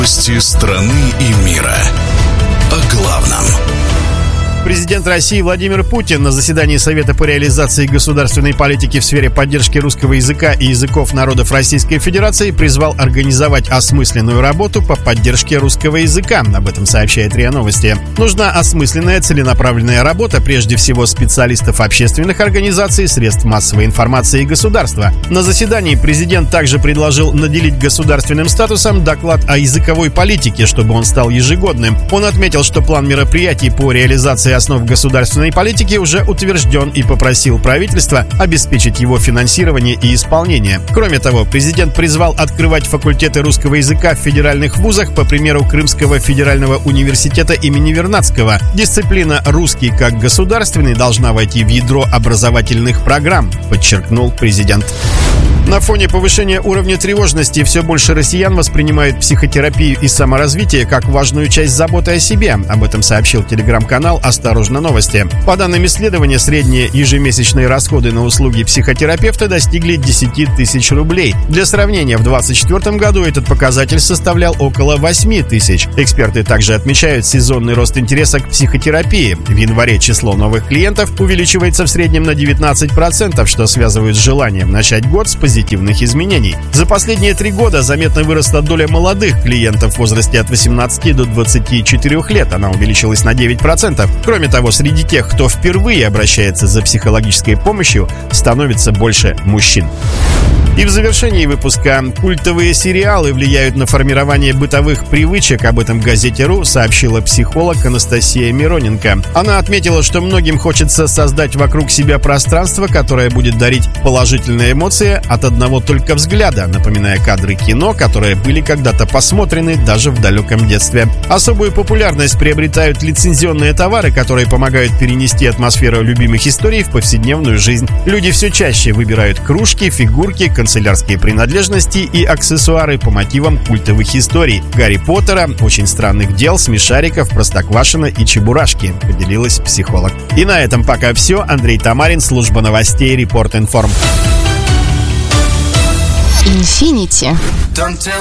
Новости страны и мира. О главном. Президент России Владимир Путин на заседании Совета по реализации государственной политики в сфере поддержки русского языка и языков народов Российской Федерации призвал организовать осмысленную работу по поддержке русского языка. Об этом сообщает РИА Новости. Нужна осмысленная, целенаправленная работа, прежде всего специалистов общественных организаций, средств массовой информации и государства. На заседании президент также предложил наделить государственным статусом доклад о языковой политике, чтобы он стал ежегодным. Он отметил, что план мероприятий по реализации основ государственной политики уже утвержден и попросил правительства обеспечить его финансирование и исполнение. Кроме того, президент призвал открывать факультеты русского языка в федеральных вузах по примеру Крымского федерального университета имени Вернадского. Дисциплина «Русский как государственный» должна войти в ядро образовательных программ, подчеркнул президент. На фоне повышения уровня тревожности все больше россиян воспринимают психотерапию и саморазвитие как важную часть заботы о себе. Об этом сообщил телеграм-канал «Осторожно, новости». По данным исследования, средние ежемесячные расходы на услуги психотерапевта достигли 10 тысяч рублей. Для сравнения, в 2024 году этот показатель составлял около 8 тысяч. Эксперты также отмечают сезонный рост интереса к психотерапии. В январе число новых клиентов увеличивается в среднем на 19%, что связывают с желанием начать год с позитивных изменений. За последние 3 года заметно выросла доля молодых клиентов в возрасте от 18 до 24 лет. Она увеличилась на 9%. Кроме того, среди тех, кто впервые обращается за психологической помощью, становится больше мужчин. И в завершении выпуска: культовые сериалы влияют на формирование бытовых привычек. Об этом в газете.ру сообщила психолог Анастасия Мироненко. Она отметила, что многим хочется создать вокруг себя пространство, которое будет дарить положительные эмоции от одного только взгляда, напоминая кадры кино, которые были когда-то посмотрены даже в далеком детстве. Особую популярность приобретают лицензионные товары, которые помогают перенести атмосферу любимых историй в повседневную жизнь. Люди все чаще выбирают кружки, фигурки, канцелярские принадлежности и аксессуары по мотивам культовых историй: Гарри Поттера, Очень странных дел, Смешариков, Простоквашино и Чебурашки, поделилась психолог. И на этом пока все. Андрей Тамарин, служба новостей Report Inform. Infinity.